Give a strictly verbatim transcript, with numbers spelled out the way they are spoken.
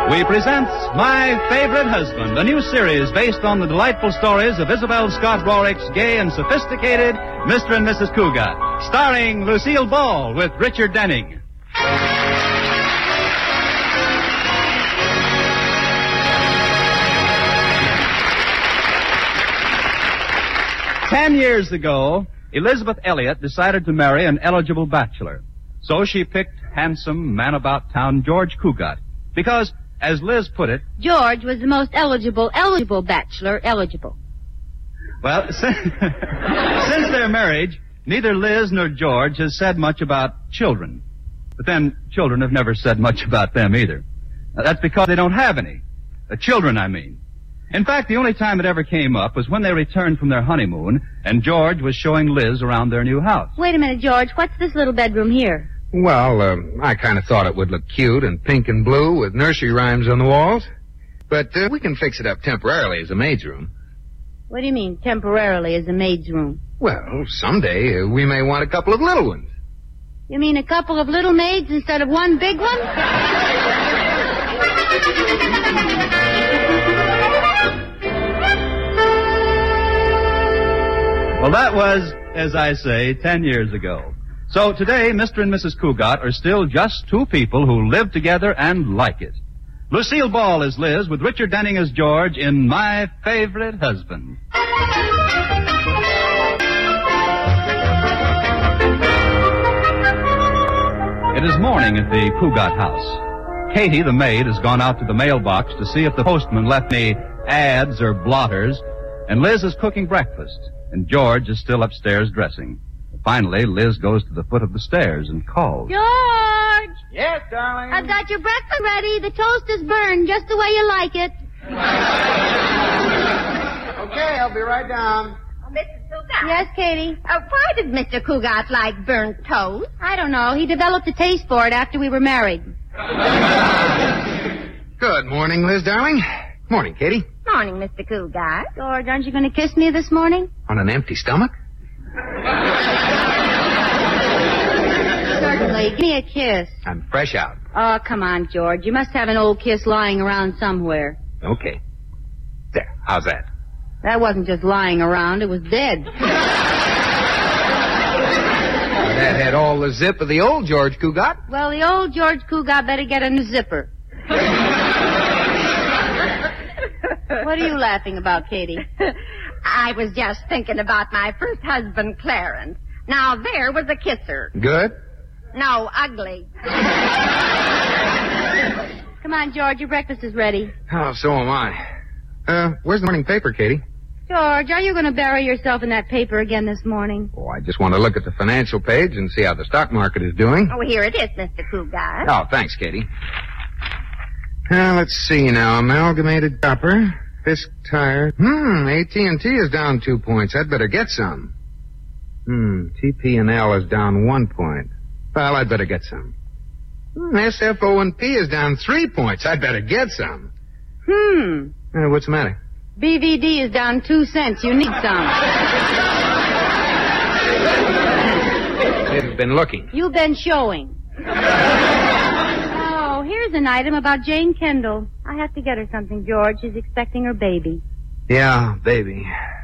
we present My Favorite Husband, a new series based on the delightful stories of Isabel Scott Rorick's gay and sophisticated Mister and Missus Cougat, starring Lucille Ball with Richard Denning. Ten years ago, Elizabeth Elliot decided to marry an eligible bachelor. So she picked handsome, man-about-town George Cougat, because, as Liz put it, George was the most eligible, eligible bachelor eligible. Well, since, since their marriage, neither Liz nor George has said much about children. But then, children have never said much about them either. Now, that's because they don't have any. The children, I mean. In fact, the only time it ever came up was when they returned from their honeymoon, and George was showing Liz around their new house. Wait a minute, George. What's this little bedroom here? Well, uh, I kind of thought it would look cute and pink and blue with nursery rhymes on the walls. But uh, we can fix it up temporarily as a maid's room. What do you mean, temporarily as a maid's room? Well, someday uh, we may want a couple of little ones. You mean a couple of little maids instead of one big one? Well, that was, as I say, ten years ago. So today, Mister and Missus Cougat are still just two people who live together and like it. Lucille Ball is Liz, with Richard Denning as George in My Favorite Husband. It is morning at the Cougat house. Katie, the maid, has gone out to the mailbox to see if the postman left any ads or blotters, and Liz is cooking breakfast, and George is still upstairs dressing. Finally, Liz goes to the foot of the stairs and calls. George! Yes, darling? I've got your breakfast ready. The toast is burned just the way you like it. Okay, I'll be right down. Oh, Missus Cougat. Yes, Katie? Uh, why did Mister Cougat like burnt toast? I don't know. He developed a taste for it after we were married. Good morning, Liz, darling. Morning, Katie. Morning, Mister Cougat. George, aren't you going to kiss me this morning? On an empty stomach? Certainly. Give me a kiss. I'm fresh out. Oh, come on, George. You must have an old kiss lying around somewhere. Okay. There, how's that? That wasn't just lying around. It was dead. That had all the zip of the old George Cougat. Well, the old George Cougat better get a new zipper. What are you laughing about, Katie? I was just thinking about my first husband, Clarence. Now, there was a kisser. Good? No, ugly. Come on, George. Your breakfast is ready. Oh, so am I. Uh, where's the morning paper, Katie? George, are you going to bury yourself in that paper again this morning? Oh, I just want to look at the financial page and see how the stock market is doing. Oh, here it is, Mister Cougat. Oh, thanks, Katie. Now, let's see now. Amalgamated Copper, Fisk Tire. Hmm, A T and T is down two points. I'd better get some. Hmm, T P and L is down one point. Well, I'd better get some. Hmm, S F O and P is down three points. I'd better get some. Hmm. Uh, what's the matter? B V D is down two cents. You need some. They've been looking. You've been showing. Oh, here's an item about Jane Kendall. I have to get her something, George. She's expecting her baby. Yeah, baby.